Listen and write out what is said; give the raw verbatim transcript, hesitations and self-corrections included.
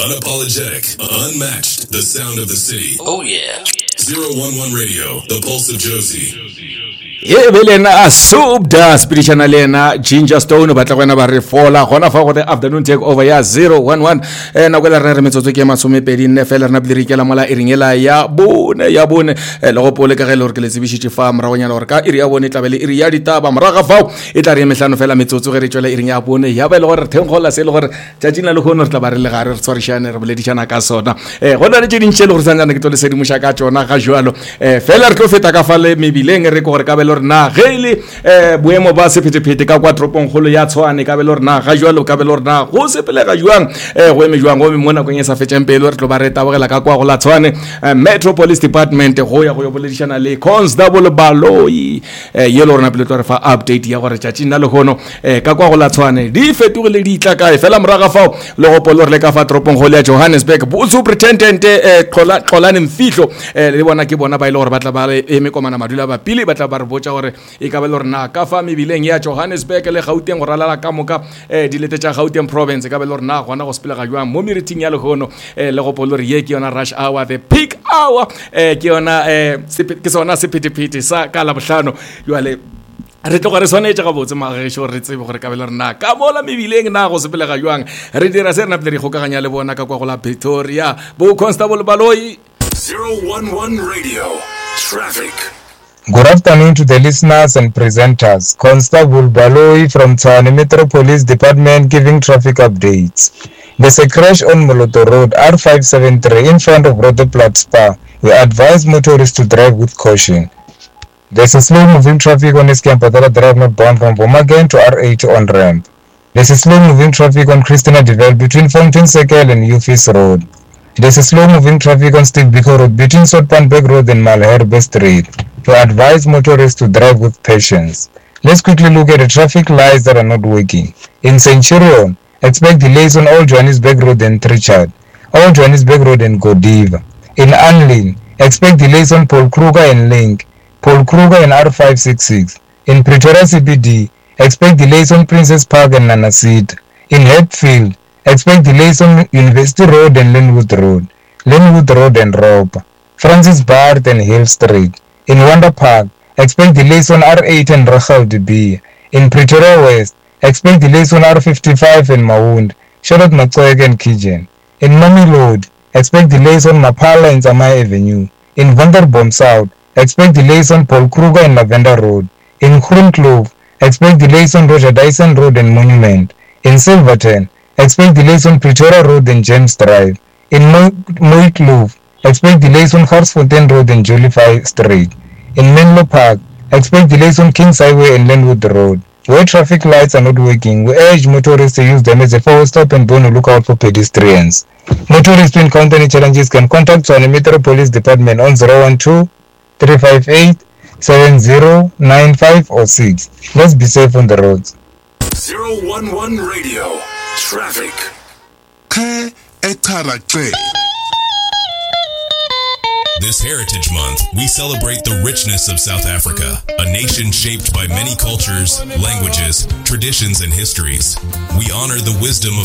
Unapologetic, unmatched, the sound of the city. Oh yeah. zero one one Radio, the pulse of Josie. Yebelena asubda spiritual lena Ginger Stone batla kwena ba re fola gona fa go the afternoon take over ya zero one one eh na kwela re re metsotso ke masome pedi nne fela rena bile re ikela mola iringela ya bone ya bone le go pole ka ge le re ke le tsebishitse fa moragonyana gore ka iri ya bone tlabele iri ya ditaba moraga fao e tla re mehlano fela metsotso ge re tswela iring ya bone ya ba le gore thenkgola se le gore tjatjina le go no re tla ba re le gare re tsorishane re boledishana ka sona eh gona le tshedintse le gore santsana ke tole sedimusha ka tsona ga jwalo eh fela re tlo feta ka fa le mebileng re go gore ka bele na gele eh boemo ba sephetephete ka kwa tropong golo ya Tshwane ka bele rena ga jwalo ka bele rena go sepelega jwang eh go eme jwang go me mona go nyesa fetšeng pelo re tlo ba re tabogela ka kwa go la Tshwane Metro Police Department go ya go yo boledishana le Constable Baloyi eh yelo rena pele tlo re fa update ya gore tjatši nna le gono eh ka kwa go la Tshwane di fetogile di tla kae fela moraga fao le go polo re le ka fa tropong golo ya Johannesburg bo superintendent eh Xola Xolani Mfihlo eh le bona ke bona ba ile gore batla ba eme komana madula ba pili batla ba re botsa gore e ka bele rena ka fa mebileng ya Johannesburg le Gauteng go ralala ka moka eh dilete tša Gauteng province ka bele rena gona go sepela ga jwa mo meriting ya le gono eh le go polo re ye ke yona rush hour the peak hour eh ke yona eh ke sona sephetephete sa ka la bohlano jwale re tlo re sonetse ga botse magesho re tsebe gore ka bele rena ka mola mebileng na go sepela ga jwang re dira se rena pele re gokaganya le bona ka kwa go la Pretoria bo Constable Baloyi zero one one Radio Traffic. Good afternoon to the listeners and presenters. Constable Baloyi from Tshwane Metro Police Department giving traffic updates. There's a crash on Moloto Road R five seven three in front of Rotoplat Spa. We advise motorists to drive with caution. There's a slow-moving traffic on Escampatara Drive northbound from Bomagain to R eight on ramp. There's a slow-moving traffic on Christina Devel between Fountain Circle and Ufis Road. There's a slow-moving traffic on Steve Biko Road between Soutpanbeg Road and Malherbe Street. To advise motorists to drive with patience. Let's quickly look at the traffic lights that are not working. In Centurion, expect delays on Old Johannesburg Road and Trichard, Old Johannesburg Road and Godiva. In Anlin, expect delays on Paul Kruger and Link, Paul Kruger and R five six six. In Pretoria C B D, expect delays on Princess Park and Nanasit. In Hatfield, expect delays on University Road and Linwood Road, Linwood Road and Rob, Francis Bart and Hill Street. In Wonder Park, expect delays on R eight and Rachel D B. In Pretoria West, expect delays on R fifty-five and Mawound, Charlotte Maxweg and Kijen. In Mamelodi, expect delays on Mapala and Zamai Avenue. In Vanderbom South, expect delays on Paul Kruger and Lavender Road. In Groenkloof, expect delays on Roger Dyson Road and Monument. In Silverton, expect delays on Pretoria Road and James Drive. In Mooikloof, expect delays on Garsfontein Road and Jolify Street. In Menlo Park, expect delays on Kings Highway and Linwood Road. Where traffic lights are not working, we urge motorists to use them as a forward stop and be on the lookout for pedestrians. Motorists who encounter any challenges can contact Tshwane Metro Police Department on zero one two, three five eight, seven zero nine five or six. Let's be safe on the roads. zero one one Radio Traffic. This Heritage Month, we celebrate the richness of South Africa, a nation shaped by many cultures, languages, traditions, and histories. We honor the wisdom of